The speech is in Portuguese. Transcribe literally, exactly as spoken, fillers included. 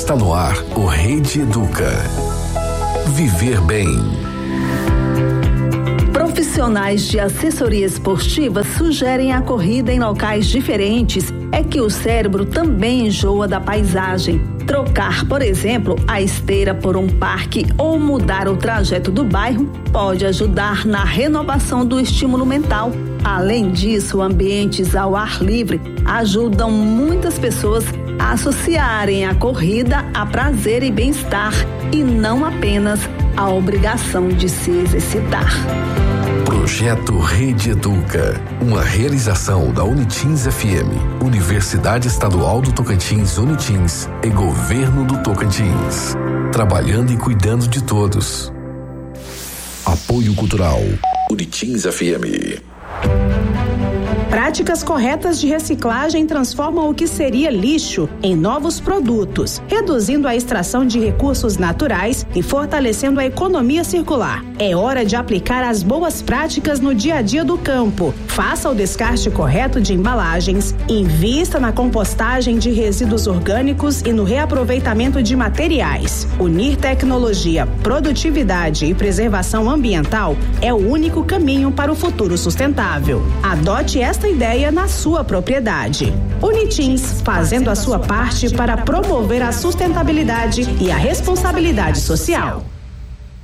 Está no ar o Rede Educa. Viver bem. Profissionais de assessoria esportiva sugerem a corrida em locais diferentes. É que o cérebro também enjoa da paisagem. Trocar, por exemplo, a esteira por um parque ou mudar o trajeto do bairro pode ajudar na renovação do estímulo mental. Além disso, ambientes ao ar livre ajudam muitas pessoas a associarem a corrida a prazer e bem-estar e não apenas a obrigação de se exercitar. Projeto Rede Educa, uma realização da Unitins F M, Universidade Estadual do Tocantins Unitins e Governo do Tocantins. Trabalhando e cuidando de todos. Apoio Cultural Unitins F M. Práticas corretas de reciclagem transformam o que seria lixo em novos produtos, reduzindo a extração de recursos naturais e fortalecendo a economia circular. É hora de aplicar as boas práticas no dia a dia do campo. Faça o descarte correto de embalagens, invista na compostagem de resíduos orgânicos e no reaproveitamento de materiais. Unir tecnologia, produtividade e preservação ambiental é o único caminho para o futuro sustentável. Adote esta ideia na sua propriedade. Unitins, fazendo a sua parte para promover a sustentabilidade e a responsabilidade social.